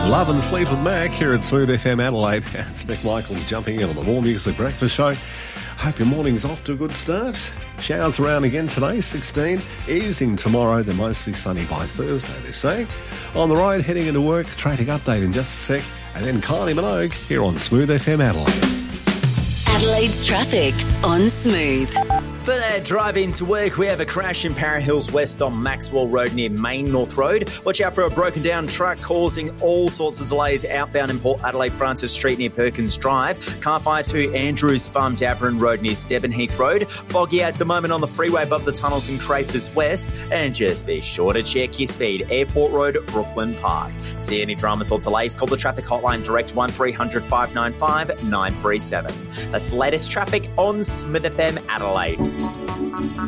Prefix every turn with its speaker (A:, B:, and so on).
A: Love and Fleetwood Mac here at Smooth FM Adelaide. It's Nick Michaels jumping in on the More Music Breakfast Show. Hope your morning's off to a good start. Showers around again today, 16. Easing tomorrow, they're mostly sunny by Thursday, they say. On the road, heading into work, traffic update in just a sec. And then Kylie Minogue here on Smooth FM Adelaide.
B: Adelaide's traffic on Smooth.
C: For that drive into work, we have a crash in Para Hills West on Maxwell Road near Main North Road. Watch out for a broken down truck causing all sorts of delays outbound in Port Adelaide Francis Street near Perkins Drive. Car fire to Andrews Farm Davarin Road near Stevenheath Road. Foggy at the moment on the freeway above the tunnels in Crafers West. And just be sure to check your speed. Airport Road, Brooklyn Park. See any dramas or delays? Call the traffic hotline direct 1300 595 937. That's the latest traffic on Smith FM Adelaide.